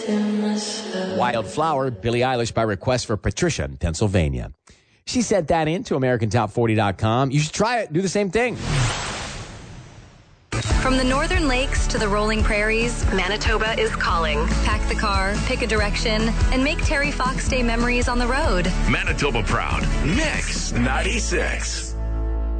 Wildflower, Billie Eilish by request for Patricia in Pennsylvania. She sent that in to AmericanTop40.com. You should try it. Do the same thing. From the northern lakes to the rolling prairies, Manitoba is calling. Pack the car, pick a direction, and make Terry Fox Day memories on the road. Manitoba proud. Mix 96.